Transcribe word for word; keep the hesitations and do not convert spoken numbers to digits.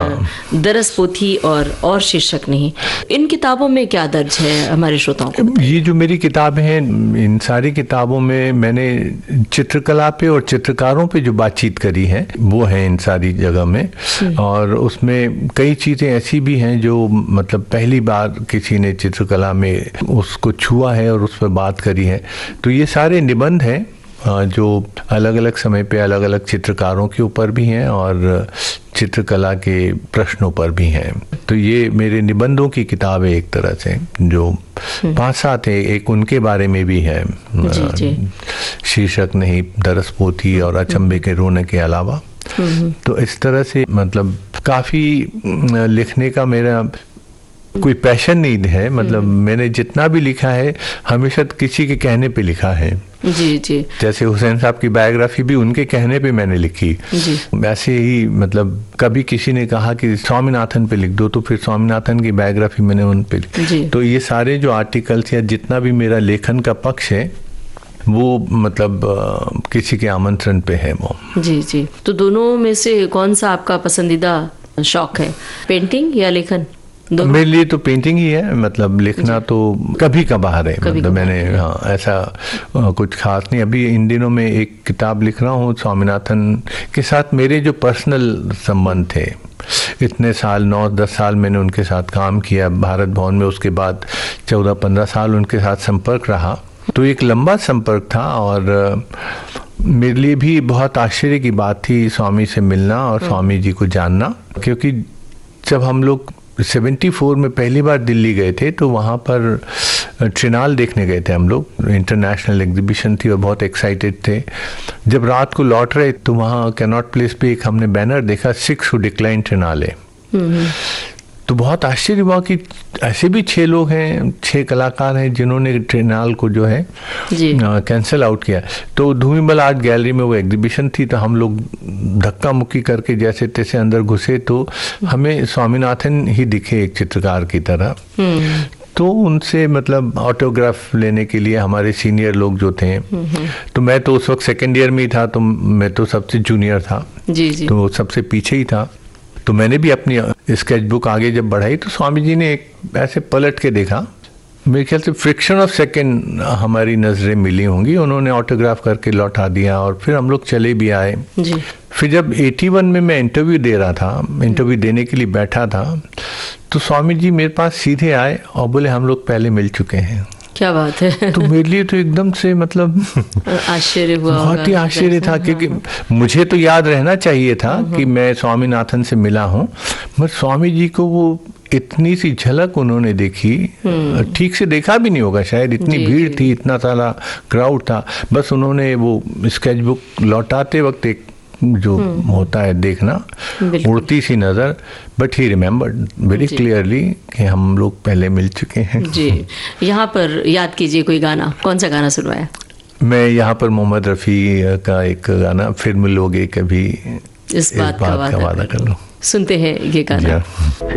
हाँ। दरस पोथी और और शीर्षक नहीं, इन किताबों में क्या दर्ज है हमारे श्रोताओं को? ये जो मेरी किताबें हैं, इन सारी किताबों में मैंने चित्रकला पे और चित्रकारों पे जो बातचीत करी है वो है इन सारी जगह में। और उसमें कई चीज़ें ऐसी भी हैं जो मतलब पहली बार किसी ने चित्रकला में उसको छुआ है और उस पर बात करी है। तो ये सारे निबंध हैं जो अलग अलग समय पे अलग अलग चित्रकारों के ऊपर भी हैं और चित्रकला के प्रश्नों पर भी हैं। तो ये मेरे निबंधों की किताब है एक तरह से, जो पांच सात है। एक उनके बारे में भी है, जी, जी। शीर्षक नहीं, दरस पोथी और अचंभे के रोने के अलावा। तो इस तरह से मतलब काफ़ी लिखने का मेरा कोई पैशन नहीं है। मतलब मैंने जितना भी लिखा है हमेशा किसी के कहने पे लिखा है। जी जी। जैसे हुसैन साहब की बायोग्राफी भी उनके कहने पे मैंने लिखी। जी। वैसे ही मतलब कभी किसी ने कहा कि स्वामीनाथन पे लिख दो, तो फिर स्वामीनाथन की बायोग्राफी मैंने उन पे लिखी। तो ये सारे जो आर्टिकल्स या जितना भी मेरा लेखन का पक्ष है वो मतलब आ, किसी के आमंत्रण पे है वो। जी जी। तो दोनों में से कौन सा आपका पसंदीदा शौक है, पेंटिंग या लेखन? मेरे लिए तो पेंटिंग ही है। मतलब लिखना तो कभी कभार है। मतलब मैंने हाँ ऐसा कुछ खास नहीं। अभी इन दिनों में एक किताब लिख रहा हूँ स्वामीनाथन के साथ मेरे जो पर्सनल संबंध थे। इतने साल, नौ दस साल मैंने उनके साथ काम किया भारत भवन में, उसके बाद चौदह पंद्रह साल उनके साथ संपर्क रहा। तो एक लंबा संपर्क था और मेरे लिए भी बहुत आश्चर्य की बात थी स्वामी से मिलना और स्वामी जी को जानना। क्योंकि जब हम लोग चौहत्तर में पहली बार दिल्ली गए थे तो वहाँ पर ट्रिनाल देखने गए थे हम लोग। इंटरनेशनल एग्जीबिशन थी और बहुत एक्साइटेड थे। जब रात को लौट रहे तो वहाँ कैनॉट प्लेस पे एक हमने बैनर देखा, सिक्स हु डिक्लाइन ट्रिनाले। तो बहुत आश्चर्य हुआ कि ऐसे भी छः लोग हैं, छः कलाकार हैं जिन्होंने ट्रिनाल को जो है कैंसिल आउट किया। तो धूमिबल आर्ट गैलरी में वो एग्जीबिशन थी, तो हम लोग धक्का मुक्की करके जैसे तैसे अंदर घुसे तो हमें स्वामीनाथन ही दिखे एक चित्रकार की तरह। तो उनसे मतलब ऑटोग्राफ लेने के लिए हमारे सीनियर लोग जो थे, तो मैं तो उस वक्त सेकेंड ईयर में ही था, तो मैं तो सबसे जूनियर था। जी जी। तो सबसे पीछे ही था। तो मैंने भी अपनी स्केचबुक आगे जब बढ़ाई तो स्वामी जी ने एक ऐसे पलट के देखा। मेरे ख्याल से फ्रिक्शन ऑफ सेकंड हमारी नज़रें मिली होंगी। उन्होंने ऑटोग्राफ करके लौटा दिया और फिर हम लोग चले भी आए। जी। फिर जब इक्यासी में मैं इंटरव्यू दे रहा था, इंटरव्यू देने के लिए बैठा था, तो स्वामी जी मेरे पास सीधे आए और बोले हम लोग पहले मिल चुके हैं। क्या बात है। तो मेरे लिए तो एकदम से मतलब आश्चर्य हुआ, बहुत ही आश्चर्य था। क्योंकि मुझे तो याद रहना चाहिए था कि मैं स्वामीनाथन से मिला हूँ, मगर स्वामी जी को वो इतनी सी झलक उन्होंने देखी, ठीक से देखा भी नहीं होगा शायद, इतनी भीड़ थी, इतना सारा क्राउड था। बस उन्होंने वो स्केचबुक लौटाते वक्त एक जो होता है देखना, उड़ती सी नज़र, but he remembered very clearly कि हम लोग पहले मिल चुके हैं। जी। यहाँ पर याद कीजिए कोई गाना, कौन सा गाना सुनवाया? मैं यहाँ पर मोहम्मद रफ़ी का एक गाना, फिर मिलोगे कभी, इस बात, इस बात का वादा कर लो। सुनते हैं ये गाना।